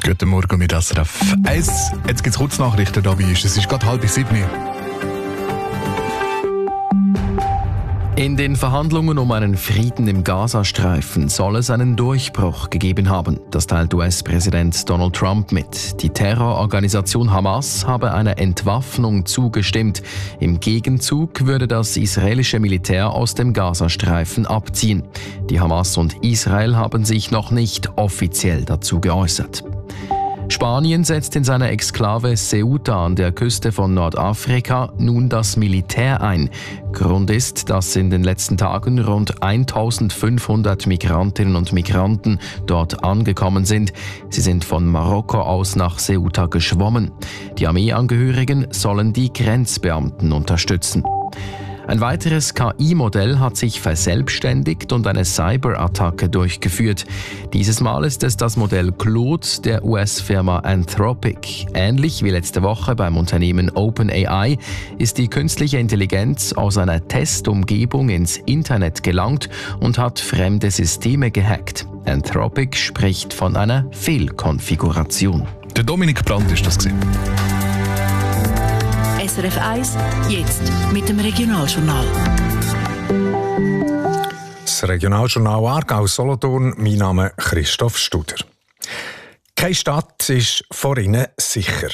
Guten Morgen mit SRF 1. Jetzt gibt es Kurznachrichten dabei. Es ist gerade 6:30. In den Verhandlungen um einen Frieden im Gazastreifen soll es einen Durchbruch gegeben haben. Das teilt US-Präsident Donald Trump mit. Die Terrororganisation Hamas habe einer Entwaffnung zugestimmt. Im Gegenzug würde das israelische Militär aus dem Gazastreifen abziehen. Die Hamas und Israel haben sich noch nicht offiziell dazu geäußert. Spanien setzt in seiner Exklave Ceuta an der Küste von Nordafrika nun das Militär ein. Grund ist, dass in den letzten Tagen rund 1500 Migrantinnen und Migranten dort angekommen sind. Sie sind von Marokko aus nach Ceuta geschwommen. Die Armeeangehörigen sollen die Grenzbeamten unterstützen. Ein weiteres KI-Modell hat sich verselbstständigt und eine Cyberattacke durchgeführt. Dieses Mal ist es das Modell Claude der US-Firma Anthropic. Ähnlich wie letzte Woche beim Unternehmen OpenAI ist die künstliche Intelligenz aus einer Testumgebung ins Internet gelangt und hat fremde Systeme gehackt. Anthropic spricht von einer Fehlkonfiguration. Der Dominik Brandt ist das gewesen. SRF 1, jetzt mit dem Regionaljournal. Das Regionaljournal Aargau-Solothurn, mein Name ist Christoph Studer. Keine Stadt ist vor ihnen sicher.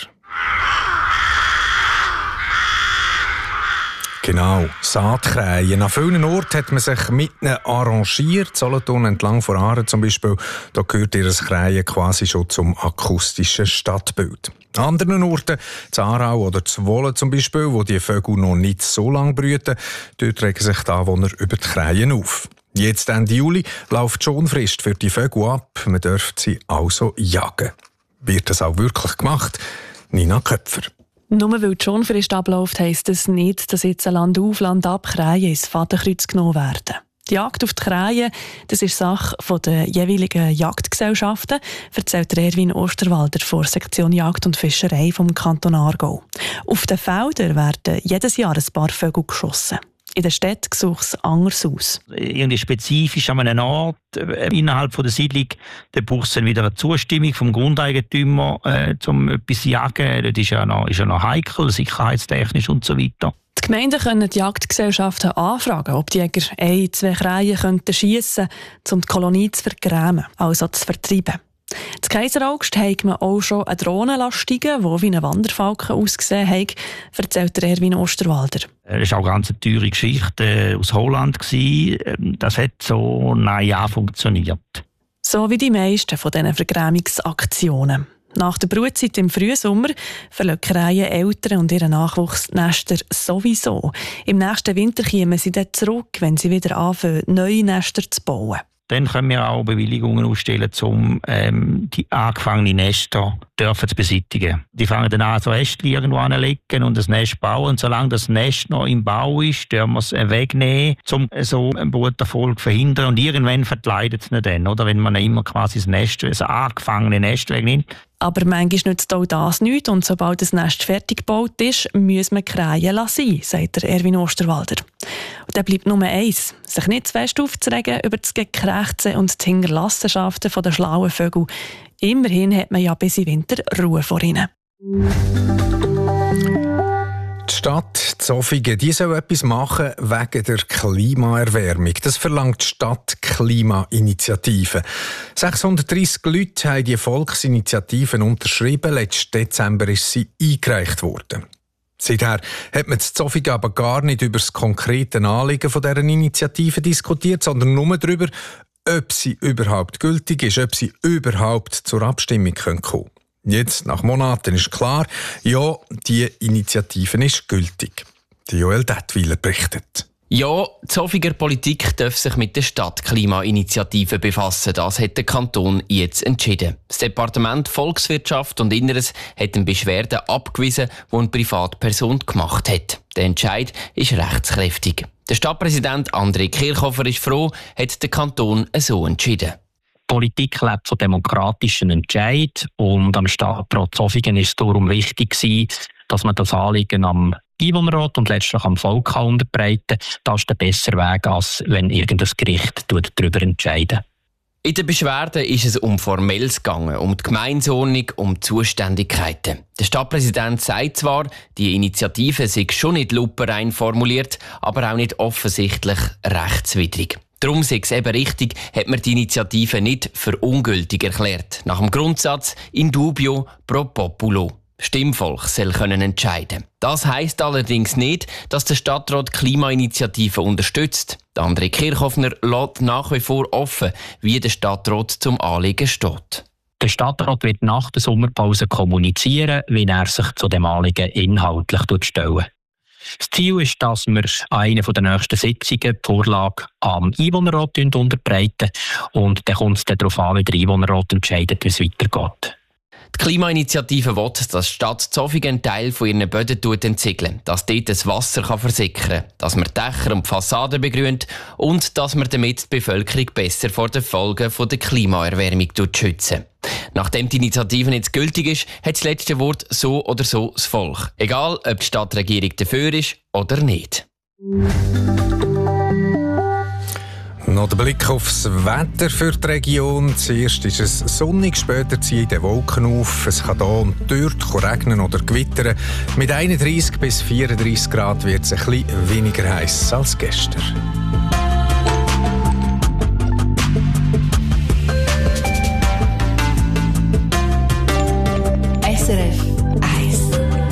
Genau, Saatkrähen. An vielen Orten hat man sich mit ihnen arrangiert. Solothurn entlang von Aaren zum Beispiel, da gehört ihr Krähen quasi schon zum akustischen Stadtbild. An anderen Orten, in Aarau oder in Wohlen zum Beispiel, wo die Vögel noch nicht so lange brüten, dort regen sich die Anwohner über die Krähen auf. Jetzt Ende Juli läuft die Schonfrist für die Vögel ab. Man dürfte sie also jagen. Wird das auch wirklich gemacht? Nina Köpfer. Nur weil die Schonfrist abläuft, heisst das nicht, dass jetzt Land auf, Land ab Krähen ins Fadenkreuz genommen werden. Die Jagd auf die Krähen, das ist Sache der jeweiligen Jagdgesellschaften, erzählt Erwin Osterwalder von Sektion Jagd und Fischerei vom Kanton Aargau. Auf den Feldern werden jedes Jahr ein paar Vögel geschossen. In der Stadt sieht es anders aus. Irgendwie spezifisch an einem Ort innerhalb der Siedlung, da braucht es dann wieder eine Zustimmung vom Grundeigentümer, um etwas zu jagen. Das ist ja noch heikel, sicherheitstechnisch und so weiter. Die Gemeinden können die Jagdgesellschaften anfragen, ob die Jäger 1-2 Krähen schiessen könnten, um die Kolonie zu vergrämen, also zu vertreiben. In Kaiseraugst hat man auch schon eine Drohne steigen, die wie ein Wanderfalken ausgesehen hat, erzählt Erwin Osterwalder. Das war auch eine ganz teure Geschichte aus Holland. Das hat so ein Jahr funktioniert. So wie die meisten von diesen Vergrämungsaktionen. Nach der Brutzeit im Frühsommer verlassen Krähen Eltern und ihren Nachwuchsnester sowieso. Im nächsten Winter kommen sie dann zurück, wenn sie wieder anfangen, neue Nester zu bauen. Dann können wir auch Bewilligungen ausstellen, um die angefangenen Nester zu beseitigen. Die fangen dann an, so Äste irgendwo anzulegen und das Nest bauen. Und solange das Nest noch im Bau ist, dürfen wir es wegnehmen, um so einen Bruterfolg zu verhindern. Und irgendwann verkleidet es ihn dann, oder? Wenn man immer quasi das angefangene Nest wegnimmt. Aber manchmal nützt auch das nichts und sobald das Nest fertig gebaut ist, müssen wir Krähen lassen, sagt der Erwin Osterwalder. Und dann bleibt nur eins, sich nicht zu fest aufzuregen über das Gekrächze und die Hinterlassenschaften der schlauen Vögel. Immerhin hat man ja bis im Winter Ruhe vor ihnen. Die Stadt Zofingen, die soll etwas machen wegen der Klimaerwärmung. Das verlangt die Stadtklimainitiative. 630 Leute haben die Volksinitiativen unterschrieben. Letzten Dezember ist sie eingereicht worden. Seither hat man in Zofingen aber gar nicht über das konkrete Anliegen dieser Initiative diskutiert, sondern nur darüber, ob sie überhaupt gültig ist, ob sie überhaupt zur Abstimmung kommen können. Jetzt, nach Monaten, ist klar, ja, die Initiative ist gültig. Joel Detwiler berichtet. Ja, die Zofinger Politik darf sich mit der Stadtklimainitiative befassen. Das hat der Kanton jetzt entschieden. Das Departement Volkswirtschaft und Inneres hat eine Beschwerde abgewiesen, die eine Privatperson gemacht hat. Der Entscheid ist rechtskräftig. Der Stadtpräsident André Kirchhofer ist froh, hat der Kanton so entschieden. Politik lebt von demokratischen Entscheid und am Stadtrat Zofingen ist es darum wichtig gewesen, dass man das Anliegen am Einwohnerrat und letztlich am Volk unterbreiten kann. Das ist der bessere Weg, als wenn irgendein Gericht darüber entscheidet. In den Beschwerden ist es um Formelles gegangen, um die Gemeindeordnung, um die Zuständigkeiten. Der Stadtpräsident sagt zwar, die Initiative sei schon nicht lupenrein formuliert, aber auch nicht offensichtlich rechtswidrig. Darum sei es eben richtig, hat man die Initiative nicht für ungültig erklärt. Nach dem Grundsatz in dubio pro populo. Stimmvolk soll können entscheiden. Das heisst allerdings nicht, dass der Stadtrat die Klimainitiative unterstützt. André Kirchhoffner lässt nach wie vor offen, wie der Stadtrat zum Anliegen steht. Der Stadtrat wird nach der Sommerpause kommunizieren, wie er sich zu dem Anliegen inhaltlich stellt. Das Ziel ist, dass wir an einer der nächsten Sitzungen die Vorlage am Einwohnerrat unterbreiten und dann kommt es darauf an, wie der Einwohnerrat entscheidet, wie es weitergeht. Die Klimainitiative will, dass die Stadt Zofingen einen Teil von ihren Böden entziegeln, dass dort das Wasser versickern kann, dass man Dächer und Fassaden begrünt und dass man damit die Bevölkerung besser vor den Folgen der Klimaerwärmung schützen. Nachdem die Initiative jetzt gültig ist, hat das letzte Wort so oder so das Volk. Egal, ob die Stadtregierung dafür ist oder nicht. Noch der Blick aufs Wetter für die Region. Zuerst ist es sonnig, später ziehen die Wolken auf. Es kann hier und dort regnen oder gewittern. Mit 31 bis 34 Grad wird es ein bisschen weniger heiß als gestern. SRF 1.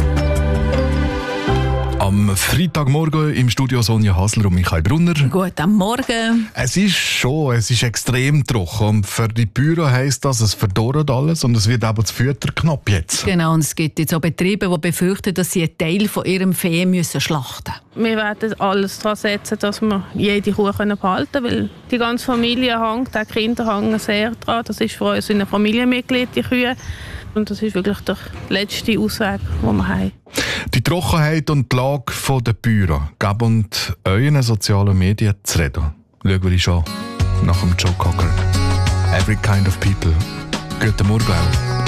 Am Freitagmorgen im Studio Sonja Hasler und Michael Brunner. Guten Morgen. Es ist extrem trocken. Und für die Bauern heisst das, es verdorrt alles und es wird aber das Futter knapp jetzt. Genau, und es gibt jetzt auch Betriebe, die befürchten, dass sie einen Teil von ihrem Vieh schlachten müssen. Wir werden alles daran setzen, dass wir jede Kuh behalten können, weil die ganze Familie hängt, auch die Kinder hängen sehr daran. Das ist für uns ein Familienmitglied, die Kühe. Und das ist wirklich der letzte Ausweg, den wir haben. Die Trockenheit und die Lage der Bauern geben euren sozialen Medien zu reden. Schauen wir schon nach dem Joe Cocker. Every kind of people. Guten Morgen auch.